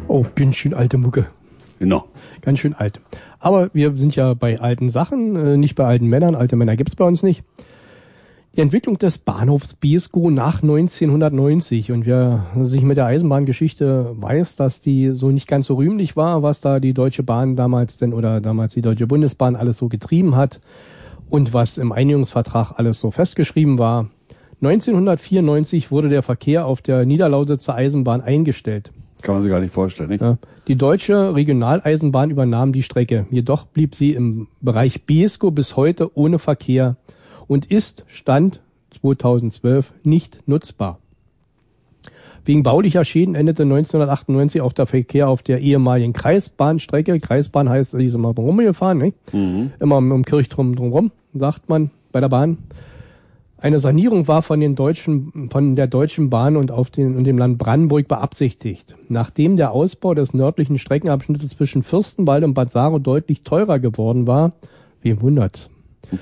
Oh, ganz schön alte Mucke. Genau. Ganz schön alt. Aber wir sind ja bei alten Sachen, nicht bei alten Männern. Alte Männer gibt's bei uns nicht. Die Entwicklung des Bahnhofs Beeskow nach 1990. Und wer sich mit der Eisenbahngeschichte weiß, dass die so nicht ganz so rühmlich war, was da die Deutsche Bahn damals damals die Deutsche Bundesbahn alles so getrieben hat und was im Einigungsvertrag alles so festgeschrieben war. 1994 wurde der Verkehr auf der Niederlausitzer Eisenbahn eingestellt. Kann man sich gar nicht vorstellen, nicht? Ja, die Deutsche Regionaleisenbahn übernahm die Strecke. Jedoch blieb sie im Bereich Beeskow bis heute ohne Verkehr und ist, Stand 2012, nicht nutzbar. Wegen baulicher Schäden endete 1998 auch der Verkehr auf der ehemaligen Kreisbahnstrecke. Kreisbahn heißt, die ist immer rumgefahren, nicht? Mhm. Immer um Kirchturm drumherum, sagt man bei der Bahn. Eine Sanierung war von der Deutschen Bahn und dem Land Brandenburg beabsichtigt. Nachdem der Ausbau des nördlichen Streckenabschnittes zwischen Fürstenwalde und Bad Saro deutlich teurer geworden war, wem wundert's,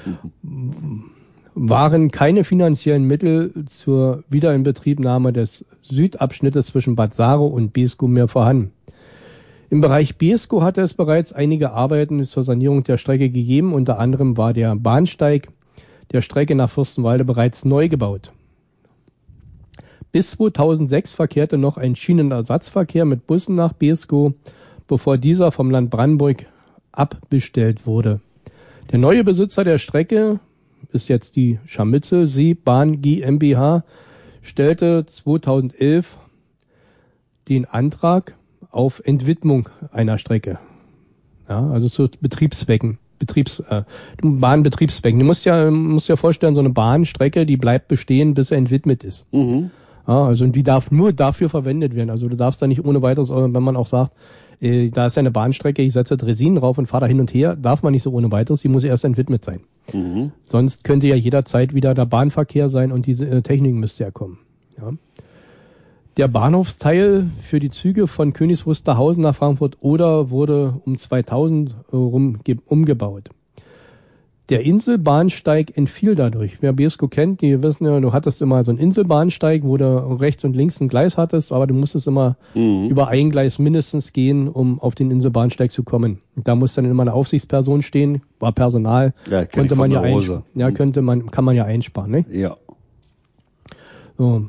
waren keine finanziellen Mittel zur Wiederinbetriebnahme des Südabschnittes zwischen Bad Saro und Beeskow mehr vorhanden. Im Bereich Beeskow hatte es bereits einige Arbeiten zur Sanierung der Strecke gegeben, unter anderem war der Bahnsteig der Strecke nach Fürstenwalde bereits neu gebaut. Bis 2006 verkehrte noch ein Schienenersatzverkehr mit Bussen nach Beeskow, bevor dieser vom Land Brandenburg abbestellt wurde. Der neue Besitzer der Strecke ist jetzt die Scharmützel Seebahn GmbH, stellte 2011 den Antrag auf Entwidmung einer Strecke. Ja, also zu Betriebszwecken. Bahnbetriebszwecken. Du musst ja vorstellen, so eine Bahnstrecke, die bleibt bestehen, bis er entwidmet ist. Mhm. Ja, also und die darf nur dafür verwendet werden. Also du darfst da nicht ohne weiteres, wenn man auch sagt, da ist ja eine Bahnstrecke, ich setze Dresinen rauf und fahre da hin und her, darf man nicht so ohne weiteres, die muss erst entwidmet sein. Mhm. Sonst könnte ja jederzeit wieder der Bahnverkehr sein und diese Technik müsste ja kommen. Ja. Der Bahnhofsteil für die Züge von Königs Wusterhausen nach Frankfurt-Oder wurde um 2000 umgebaut. Der Inselbahnsteig entfiel dadurch. Wer Beeskow kennt, die wissen ja, du hattest immer so einen Inselbahnsteig, wo du rechts und links ein Gleis hattest, aber du musstest immer über ein Gleis mindestens gehen, um auf den Inselbahnsteig zu kommen. Und da musste dann immer eine Aufsichtsperson stehen, war Personal, ja, kann man ja einsparen, ne? Ja. So.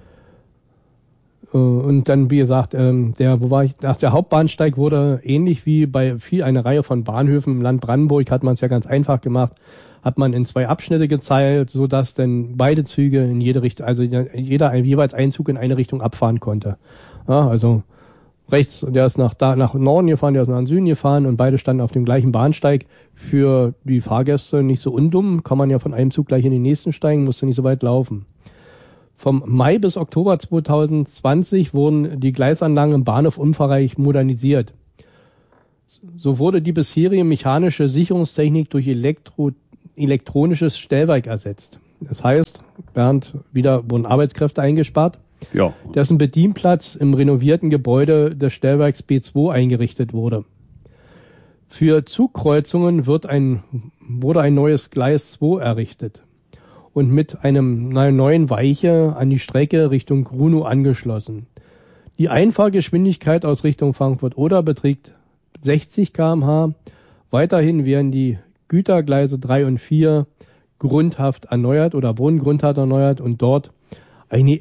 Und dann, wie gesagt, der Hauptbahnsteig wurde ähnlich wie bei eine Reihe von Bahnhöfen im Land Brandenburg, hat man es ja ganz einfach gemacht, hat man in 2 Abschnitte geteilt, so dass dann beide Züge in jede Richtung, also jeweils ein Zug in eine Richtung abfahren konnte. Ja, also rechts, der ist nach Norden gefahren, der ist nach Süden gefahren und beide standen auf dem gleichen Bahnsteig. Für die Fahrgäste nicht so undumm, kann man ja von einem Zug gleich in den nächsten steigen, musste nicht so weit laufen. Vom Mai bis Oktober 2020 wurden die Gleisanlagen im Bahnhof umfangreich modernisiert. So wurde die bisherige mechanische Sicherungstechnik durch elektronisches Stellwerk ersetzt. Das heißt, Bernd, wieder wurden Arbeitskräfte eingespart. Ja. Dessen Bedienplatz im renovierten Gebäude des Stellwerks B2 eingerichtet wurde. Für Zugkreuzungen wurde ein neues Gleis 2 errichtet und mit einer neuen Weiche an die Strecke Richtung Grunow angeschlossen. Die Einfahrgeschwindigkeit aus Richtung Frankfurt-Oder beträgt 60 km/h. Weiterhin werden die Gütergleise 3 und 4 grundhaft erneuert oder wurden grundhaft erneuert und dort eine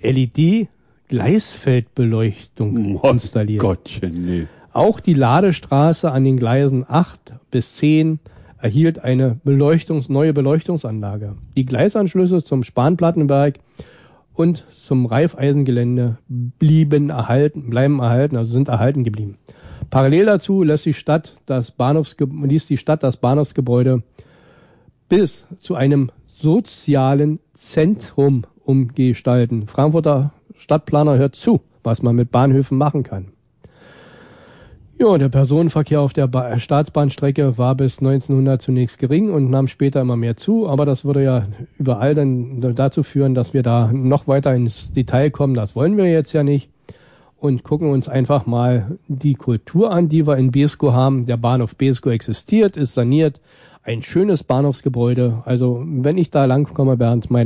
LED-Gleisfeldbeleuchtung installiert. Gottchen, nee. Auch die Ladestraße an den Gleisen 8 bis 10 erhielt eine neue Beleuchtungsanlage. Die Gleisanschlüsse zum Spanplattenwerk und zum Reifeisengelände bleiben erhalten, also sind erhalten geblieben. Parallel dazu ließ die Stadt das Bahnhofsgebäude bis zu einem sozialen Zentrum umgestalten. Frankfurter Stadtplaner hört zu, was man mit Bahnhöfen machen kann. Ja, der Personenverkehr auf der Staatsbahnstrecke war bis 1900 zunächst gering und nahm später immer mehr zu, aber das würde ja überall dann dazu führen, dass wir da noch weiter ins Detail kommen. Das wollen wir jetzt ja nicht und gucken uns einfach mal die Kultur an, die wir in Beeskow haben. Der Bahnhof Beeskow existiert, ist saniert, ein schönes Bahnhofsgebäude. Also wenn ich da langkomme, Bernd, mein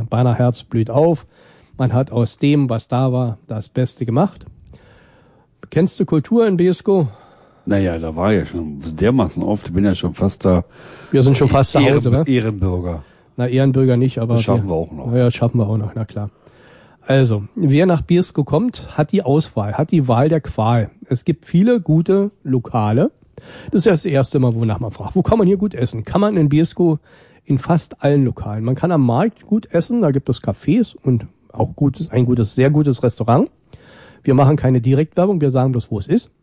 Eisenbahnerherz blüht auf. Man hat aus dem, was da war, das Beste gemacht. Kennst du Kultur in Beeskow? Naja, da war ja schon dermaßen oft. Ich bin ja schon fast da. Wir sind schon fast zu Hause, wa? Ehrenbürger. Na, Ehrenbürger nicht, aber... Das schaffen wir auch noch. Ja, das schaffen wir auch noch, na klar. Also, wer nach Beeskow kommt, hat die Auswahl, hat die Wahl der Qual. Es gibt viele gute Lokale. Das ist ja das erste Mal, wonach man fragt. Wo kann man hier gut essen? Kann man in Beeskow in fast allen Lokalen. Man kann am Markt gut essen, da gibt es Cafés und auch ein sehr gutes Restaurant. Wir machen keine Direktwerbung, wir sagen bloß, wo es ist.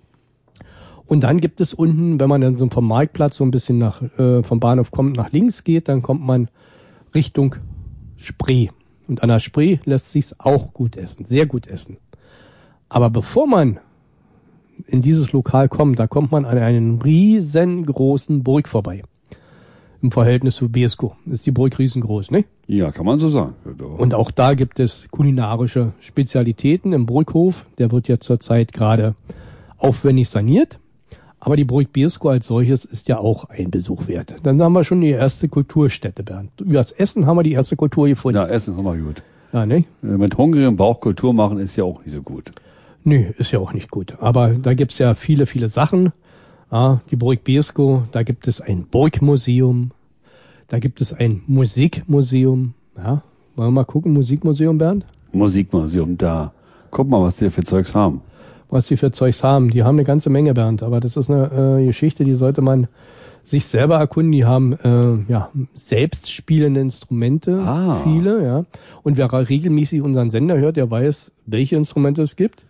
Und dann gibt es unten, wenn man dann so vom Marktplatz so ein bisschen vom Bahnhof kommt, nach links geht, dann kommt man Richtung Spree. Und an der Spree lässt sich's auch gut essen, sehr gut essen. Aber bevor man in dieses Lokal kommt, da kommt man an einen riesengroßen Burg vorbei. Im Verhältnis zu Beeskow ist die Burg riesengroß, ne? Ja, kann man so sagen. Und auch da gibt es kulinarische Spezialitäten im Burghof. Der wird ja zurzeit gerade aufwendig saniert. Aber die Burg Beeskow als solches ist ja auch ein Besuch wert. Dann haben wir schon die erste Kulturstätte, Bernd. Über das Essen haben wir die erste Kultur gefunden. Ja, Essen ist immer gut. Ja, ne? Mit hungrigem Bauch Kultur machen ist ja auch nicht so gut. Nö, ist ja auch nicht gut. Aber da gibt's ja viele, viele Sachen. Ja, die Burg Beeskow, da gibt es ein Burgmuseum. Da gibt es ein Musikmuseum. Ja, wollen wir mal gucken, Musikmuseum, Bernd? Musikmuseum, da. Guck mal, was die für Zeugs haben. Was die für Zeugs haben. Die haben eine ganze Menge, Bernd. Aber das ist eine Geschichte, die sollte man sich selber erkunden. Die haben selbst spielende Instrumente, viele. Ja. Und wer regelmäßig unseren Sender hört, der weiß, welche Instrumente es gibt.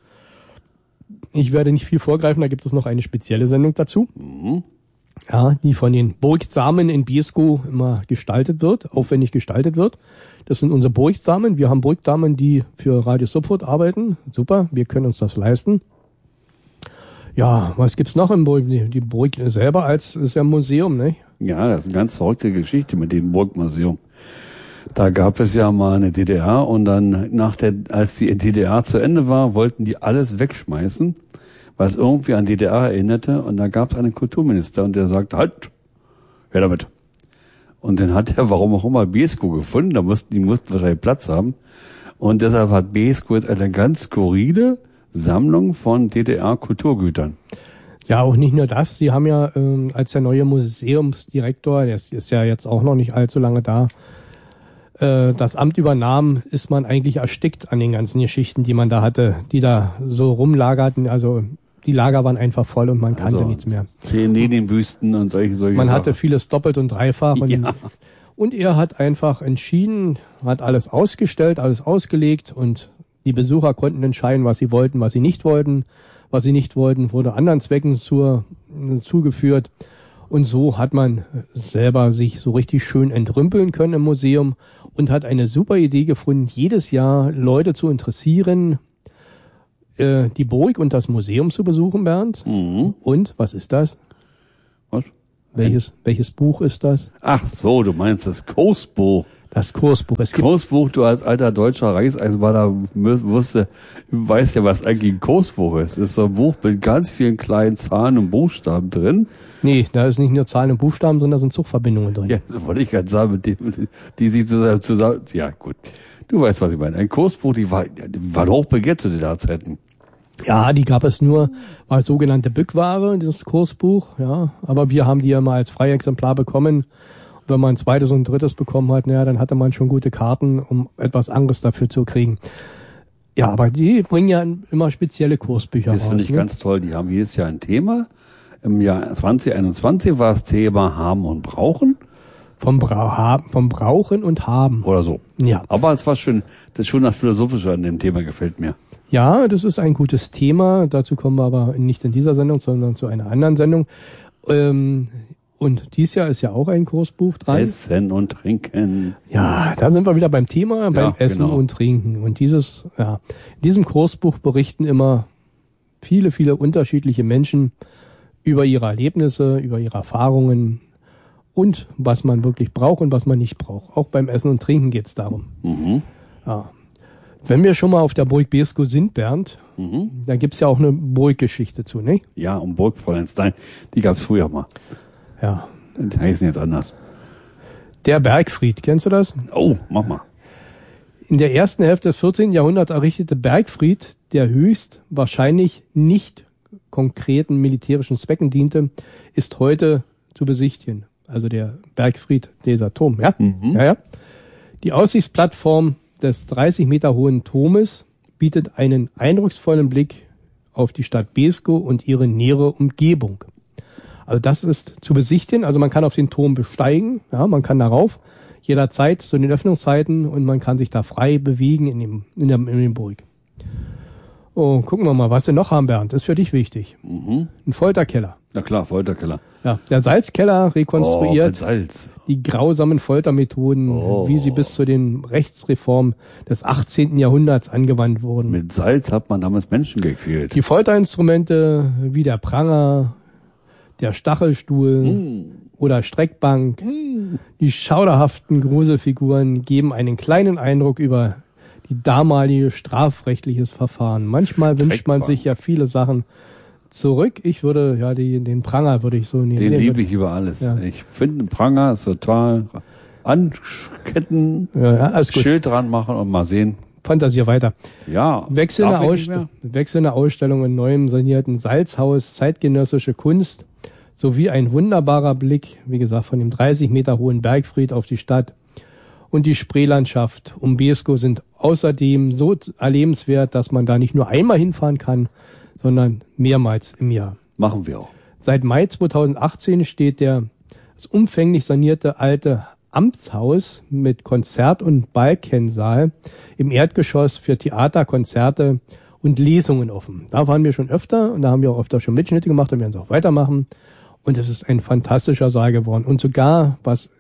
Ich werde nicht viel vorgreifen, da gibt es noch eine spezielle Sendung dazu. Mhm. Ja, die von den Burgdamen in Beeskow immer gestaltet wird, aufwendig gestaltet wird. Das sind unsere Burgdamen. Wir haben Burgdamen, die für Radio Sopfurt arbeiten. Super, wir können uns das leisten. Ja, was gibt's noch im Burg? Die Burg selber ist ja ein Museum, ne? Ja, das ist eine ganz verrückte Geschichte mit dem Burgmuseum. Da gab es ja mal eine DDR und dann als die DDR zu Ende war, wollten die alles wegschmeißen, was irgendwie an DDR erinnerte. Und da gab es einen Kulturminister und der sagte, halt, her damit. Und dann hat er, warum auch immer, Beeskow gefunden. Die mussten wahrscheinlich Platz haben. Und deshalb hat Beeskow jetzt eine ganz skurrile Sammlung von DDR-Kulturgütern. Ja, auch nicht nur das. Sie haben ja als der neue Museumsdirektor, der ist ja jetzt auch noch nicht allzu lange da, das Amt übernahm, ist man eigentlich erstickt an den ganzen Geschichten, die man da hatte, die da so rumlagerten. Also die Lager waren einfach voll und man kannte nichts mehr. 10 Lenienbüsten und solche Man Sachen. hatte vieles doppelt und dreifach. Ja. Und er hat einfach entschieden, hat alles ausgestellt, alles ausgelegt und die Besucher konnten entscheiden, was sie wollten, was sie nicht wollten. Was sie nicht wollten, wurde anderen Zwecken zugeführt. Und so hat man selber sich so richtig schön entrümpeln können im Museum und hat eine super Idee gefunden, jedes Jahr Leute zu interessieren, die Burg und das Museum zu besuchen, Bernd. Mhm. Und, was ist das? Was? Welches Buch ist das? Ach so, du meinst das Kursbuch. Das Kursbuch. Kursbuch, du als alter deutscher Reichseisenbahner weißt ja, was eigentlich ein Kursbuch ist. Das ist so ein Buch mit ganz vielen kleinen Zahlen und Buchstaben drin. Nee, da ist nicht nur Zahlen und Buchstaben, sondern da sind Zugverbindungen drin. Ja, so wollte ich gerade sagen, die sich zusammen, ja gut. Du weißt, was ich meine. Ein Kursbuch, die war hochbegehrt zu den Zeiten. Ja, die gab es nur als sogenannte Bückware, dieses Kursbuch, ja. Aber wir haben die ja mal als Freiexemplar bekommen. Wenn man ein zweites und ein drittes bekommen hat, naja, dann hatte man schon gute Karten, um etwas anderes dafür zu kriegen. Ja, aber die bringen ja immer spezielle Kursbücher raus. Das finde ich ganz toll. Die haben jedes Jahr ein Thema. Im Jahr 2021 war das Thema Haben und Brauchen. Vom Brauchen und Haben. Oder so. Ja. Aber es war schön. Das Philosophische an dem Thema gefällt mir. Ja, das ist ein gutes Thema. Dazu kommen wir aber nicht in dieser Sendung, sondern zu einer anderen Sendung. Und dies Jahr ist ja auch ein Kursbuch dran. Essen und Trinken. Ja, da sind wir wieder beim Thema, beim Essen und Trinken. Und in diesem Kursbuch berichten immer viele, viele unterschiedliche Menschen über ihre Erlebnisse, über ihre Erfahrungen und was man wirklich braucht und was man nicht braucht. Auch beim Essen und Trinken geht's darum. Mhm. Ja. Wenn wir schon mal auf der Burg Beeskow sind, Bernd, da gibt's ja auch eine Burggeschichte zu, ne? Ja, um Burg Fräuleinstein. Die gab's früher mal. Ja. Die heißen jetzt anders. Der Bergfried, kennst du das? Oh, mach mal. in der ersten Hälfte des 14. Jahrhunderts errichtete Bergfried, der höchst wahrscheinlich nicht konkreten militärischen Zwecken diente, ist heute zu besichtigen. Also der Bergfried, dieser Turm, ja? Mhm. Ja. Die Aussichtsplattform des 30 Meter hohen Turmes bietet einen eindrucksvollen Blick auf die Stadt Beeskow und ihre nähere Umgebung. Also das ist zu besichtigen. Also man kann auf den Turm besteigen, ja, man kann darauf jederzeit zu den Öffnungszeiten und man kann sich da frei bewegen in dem Burg. Oh, gucken wir mal, was wir noch haben, Bernd. Das ist für dich wichtig. Mhm. Ein Folterkeller. Na klar, Folterkeller. Ja, der Salzkeller rekonstruiert mit Salz. Die grausamen Foltermethoden, wie sie bis zu den Rechtsreformen des 18. Jahrhunderts angewandt wurden. Mit Salz hat man damals Menschen gequält. Die Folterinstrumente wie der Pranger, der Stachelstuhl oder Streckbank, die schauderhaften Gruselfiguren geben einen kleinen Eindruck über die damalige strafrechtliches Verfahren. Manchmal wünscht man sich ja viele Sachen zurück. Ich würde, ja, den Pranger würde ich so nehmen. Den liebe ich über alles. Ja. Ich finde, ein Pranger ist total anketten, Schild dran machen und mal sehen. Fantasier weiter. Ja. Wechselnde Ausstellung in neuem sanierten Salzhaus, zeitgenössische Kunst, sowie ein wunderbarer Blick, wie gesagt, von dem 30 Meter hohen Bergfried auf die Stadt. Und die Spreelandschaft um Beeskow sind außerdem so erlebenswert, dass man da nicht nur einmal hinfahren kann, sondern mehrmals im Jahr. Machen wir auch. Seit Mai 2018 steht das umfänglich sanierte alte Amtshaus mit Konzert- und Balkensaal im Erdgeschoss für Theater, Konzerte und Lesungen offen. Da waren wir schon öfter und da haben wir auch öfter schon Mitschnitte gemacht und werden es auch weitermachen. Und es ist ein fantastischer Saal geworden. Und sogar, was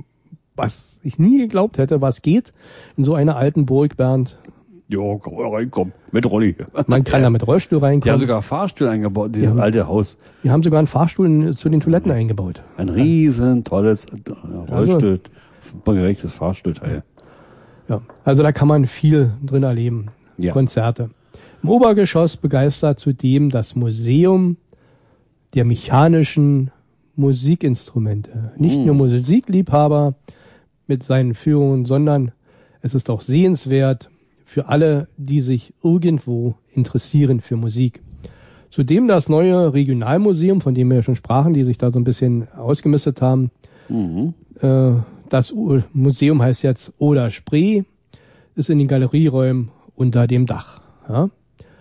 ich nie geglaubt hätte, was geht in so einer alten Burg, Bernd. Jo, kann man reinkommen. Mit Rolli. Man kann da mit Rollstuhl reinkommen. Die haben sogar Fahrstuhl eingebaut, dieses alte Haus. Die haben sogar einen Fahrstuhl zu den Toiletten eingebaut. Ein riesen tolles Rollstuhl, gerechtes Fahrstuhlteil. Ja, also da kann man viel drin erleben. Ja. Konzerte. Im Obergeschoss begeistert zudem das Museum der mechanischen Musikinstrumente. Nicht nur Musikliebhaber mit seinen Führungen, sondern es ist auch sehenswert für alle, die sich irgendwo interessieren für Musik. Zudem das neue Regionalmuseum, von dem wir ja schon sprachen, die sich da so ein bisschen ausgemistet haben. Mhm. Das Museum heißt jetzt Oder Spree, ist in den Galerieräumen unter dem Dach. Ja.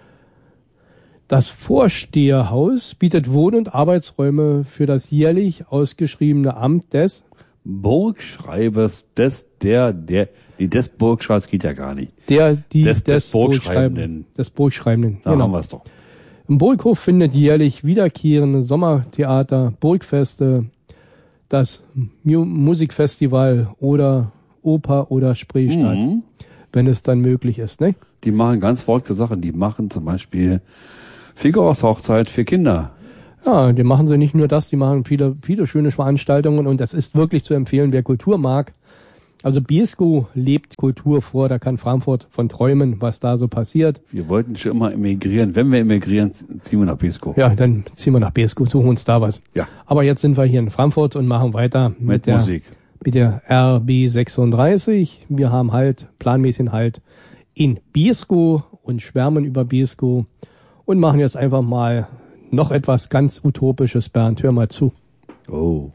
Das Vorsteherhaus bietet Wohn- und Arbeitsräume für das jährlich ausgeschriebene Amt des Burgschreibers, des Burgschreibers geht ja gar nicht. Des Burgschreibenden. Des Burgschreibenden. Da haben wir es doch. Im Burghof findet jährlich wiederkehrende Sommertheater, Burgfeste, das Musikfestival oder Oper oder Spree statt, wenn es dann möglich ist, ne? Die machen ganz verrückte Sachen. Die machen zum Beispiel Figaros Hochzeit für Kinder. Ja, die machen sie nicht nur das, die machen viele, viele schöne Veranstaltungen und das ist wirklich zu empfehlen, wer Kultur mag. Also Beeskow lebt Kultur vor, da kann Frankfurt von träumen, was da so passiert. Wir wollten schon immer emigrieren. Wenn wir emigrieren, ziehen wir nach Beeskow. Ja, dann ziehen wir nach Beeskow, suchen uns da was. Ja. Aber jetzt sind wir hier in Frankfurt und machen weiter mit der Musik. Mit der RB36. Wir haben planmäßig Halt in Beeskow und schwärmen über Beeskow und machen jetzt einfach mal noch etwas ganz Utopisches, Bernd. Hör mal zu. Oh.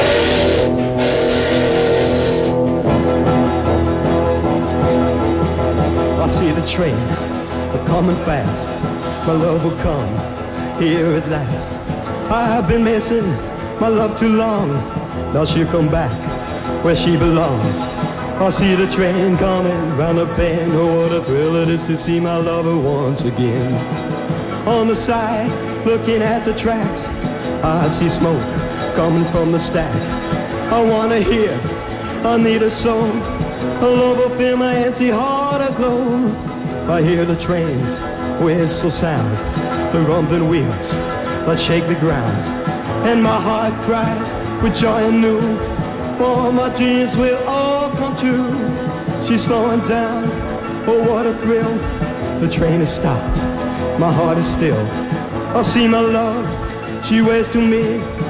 I see the train coming fast. My love will come here at last. I've been missing my love too long. Now she'll come back where she belongs. I see the train coming round the bend. Oh, what a thrill it is to see my lover once again. On the side, looking at the tracks, I see smoke coming from the stack. I wanna hear, I need a song. A love will fill my empty heart aglow. I hear the trains whistle sounds, the rumbling wheels that shake the ground, and my heart cries with joy anew, for my dreams will all come true. She's slowing down, oh what a thrill. The train has stopped, my heart is still. I see my love, she waves to me